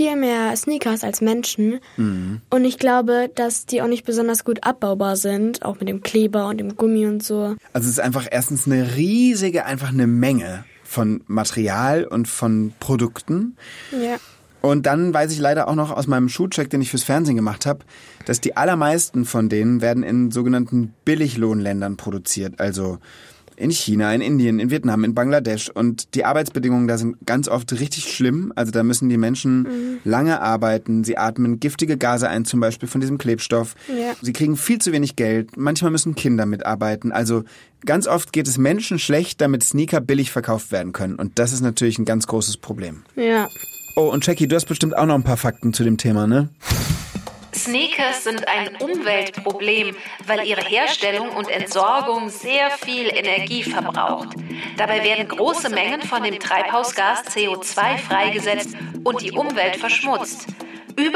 viel mehr Sneakers als Menschen. Und ich glaube, dass die auch nicht besonders gut abbaubar sind, auch mit dem Kleber und dem Gummi und so. Also es ist einfach erstens einfach eine Menge von Material und von Produkten. Ja. Und dann weiß ich leider auch noch aus meinem Schuhcheck, den ich fürs Fernsehen gemacht habe, dass die allermeisten von denen werden in sogenannten Billiglohnländern produziert. Also in China, in Indien, in Vietnam, in Bangladesch. Und die Arbeitsbedingungen da sind ganz oft richtig schlimm. Also da müssen die Menschen lange arbeiten. Sie atmen giftige Gase ein, zum Beispiel von diesem Klebstoff. Ja. Sie kriegen viel zu wenig Geld. Manchmal müssen Kinder mitarbeiten. Also ganz oft geht es Menschen schlecht, damit Sneaker billig verkauft werden können. Und das ist natürlich ein ganz großes Problem. Ja. Oh, und Jackie, du hast bestimmt auch noch ein paar Fakten zu dem Thema, ne? Sneakers sind ein Umweltproblem, weil ihre Herstellung und Entsorgung sehr viel Energie verbraucht. Dabei werden große Mengen von dem Treibhausgas CO2 freigesetzt und die Umwelt verschmutzt. Über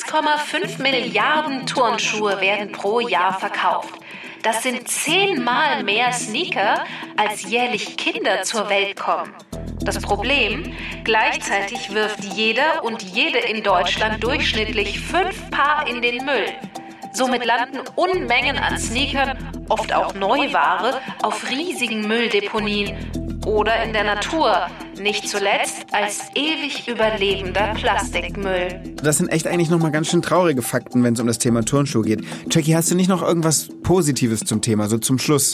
1,5 Milliarden Turnschuhe werden pro Jahr verkauft. Das sind 10-mal mehr Sneaker, als jährlich Kinder zur Welt kommen. Das Problem, gleichzeitig wirft jeder und jede in Deutschland durchschnittlich 5 Paar in den Müll. Somit landen Unmengen an Sneakern, oft auch Neuware, auf riesigen Mülldeponien oder in der Natur, nicht zuletzt als ewig überlebender Plastikmüll. Das sind echt eigentlich nochmal ganz schön traurige Fakten, wenn es um das Thema Turnschuhe geht. Jackie, hast du nicht noch irgendwas Positives zum Thema, so zum Schluss?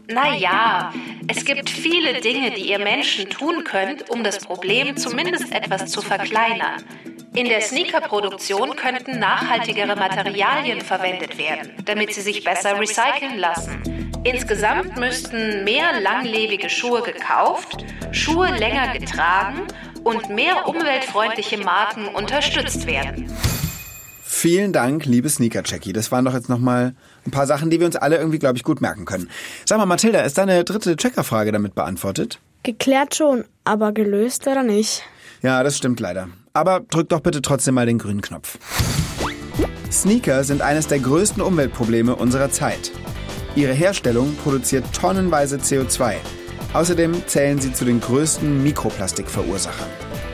Naja, es gibt viele Dinge, die ihr Menschen tun könnt, um das Problem zumindest etwas zu verkleinern. In der Sneakerproduktion könnten nachhaltigere Materialien verwendet werden, damit sie sich besser recyceln lassen. Insgesamt müssten mehr langlebige Schuhe gekauft, Schuhe länger getragen und mehr umweltfreundliche Marken unterstützt werden. Vielen Dank, liebe Sneaker-Jackie. Das waren doch jetzt nochmal ein paar Sachen, die wir uns alle irgendwie, glaube ich, gut merken können. Sag mal, Mathilda, ist deine dritte Checkerfrage damit beantwortet? Geklärt schon, aber gelöst oder nicht? Ja, das stimmt leider. Aber drück doch bitte trotzdem mal den grünen Knopf. Sneaker sind eines der größten Umweltprobleme unserer Zeit. Ihre Herstellung produziert tonnenweise CO2. Außerdem zählen sie zu den größten Mikroplastikverursachern.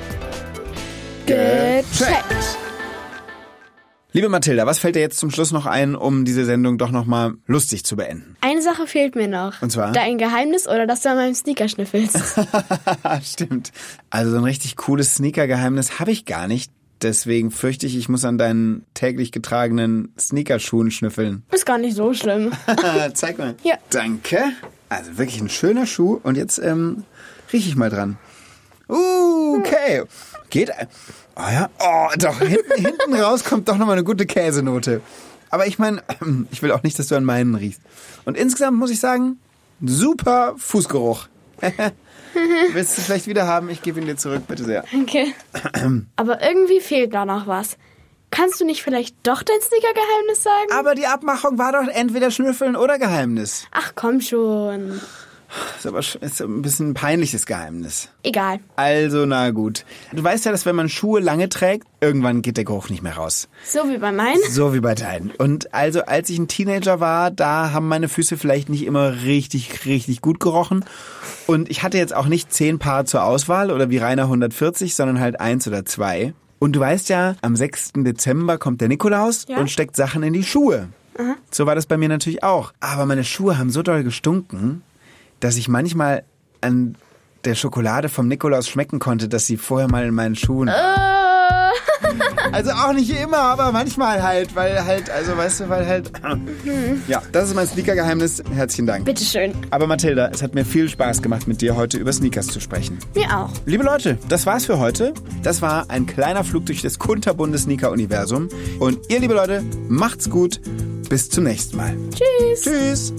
Gecheckt! Liebe Mathilda, was fällt dir jetzt zum Schluss noch ein, um diese Sendung doch nochmal lustig zu beenden? Eine Sache fehlt mir noch. Und zwar? Dein Geheimnis oder dass du an meinem Sneaker schnüffelst. Stimmt. Also so ein richtig cooles Sneaker-Geheimnis habe ich gar nicht. Deswegen fürchte ich, ich muss an deinen täglich getragenen Sneakerschuhen schnüffeln. Ist gar nicht so schlimm. Zeig mal. Ja. Danke. Also wirklich ein schöner Schuh. Und jetzt rieche ich mal dran. Okay. Geht. Oh ja. Oh, doch. Hinten raus kommt doch nochmal eine gute Käsenote. Aber ich meine, ich will auch nicht, dass du an meinen riechst. Und insgesamt muss ich sagen, super Fußgeruch. Willst du es vielleicht wieder haben? Ich gebe ihn dir zurück, bitte sehr. Danke. Aber irgendwie fehlt da noch was. Kannst du nicht vielleicht doch dein Sneaker-Geheimnis sagen? Aber die Abmachung war doch entweder Schnüffeln oder Geheimnis. Ach, komm schon. Ist ein bisschen ein peinliches Geheimnis. Egal. Also, na gut. Du weißt ja, dass wenn man Schuhe lange trägt, irgendwann geht der Geruch nicht mehr raus. So wie bei meinen? So wie bei deinen. Und also, als ich ein Teenager war, da haben meine Füße vielleicht nicht immer richtig gut gerochen. Und ich hatte jetzt auch nicht 10 Paar zur Auswahl oder wie Rainer 140, sondern halt 1 oder 2. Und du weißt ja, am 6. Dezember kommt der Nikolaus und steckt Sachen in die Schuhe. Aha. So war das bei mir natürlich auch. Aber meine Schuhe haben so doll gestunken, dass ich manchmal an der Schokolade vom Nikolaus schmecken konnte, dass sie vorher mal in meinen Schuhen... Also auch nicht immer, aber manchmal halt, weil halt, also weißt du, weil halt... Ja, das ist mein Sneaker-Geheimnis. Herzlichen Dank. Bitteschön. Aber Mathilda, es hat mir viel Spaß gemacht, mit dir heute über Sneakers zu sprechen. Mir auch. Liebe Leute, das war's für heute. Das war ein kleiner Flug durch das kunterbunte Sneaker-Universum. Und ihr, liebe Leute, macht's gut. Bis zum nächsten Mal. Tschüss. Tschüss.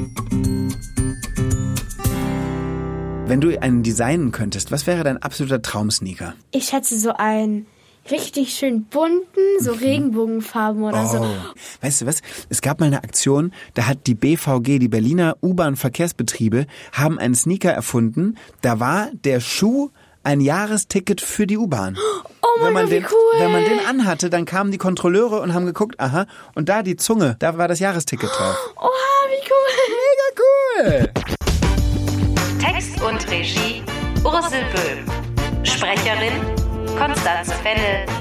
Wenn du einen designen könntest, was wäre dein absoluter Traumsneaker? Ich schätze so einen richtig schön bunten, so Regenbogenfarben oder so. Weißt du was? Es gab mal eine Aktion, da hat die BVG, die Berliner U-Bahn-Verkehrsbetriebe, haben einen Sneaker erfunden. Da war der Schuh ein Jahresticket für die U-Bahn. Oh mein Gott, wie cool. Wenn man den anhatte, dann kamen die Kontrolleure und haben geguckt, aha, und da die Zunge, da war das Jahresticket drauf. Oha, wie cool. Mega cool. Text und Regie Ursel Böhm. Sprecherin Konstanze Fennel.